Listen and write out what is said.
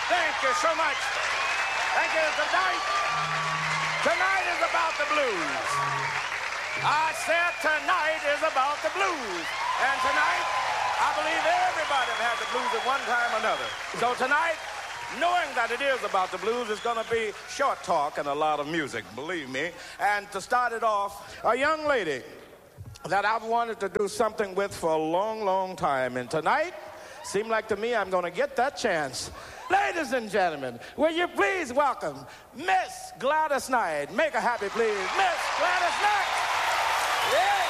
Thank you so much. Thank you. Tonight is about the blues. I said tonight is about the blues. And tonight, I believe everybody had the blues at one time or another. So tonight, knowing that it is about the blues, it's going to be short talk and a lot of music, believe me. And to start it off, a young lady that I've wanted to do something with for a long, long time. And tonight, seemed like to me I'm going to get that chance. Ladies and gentlemen, will you please welcome Miss Gladys Knight. Make her happy, please. Miss Gladys Knight. Yeah.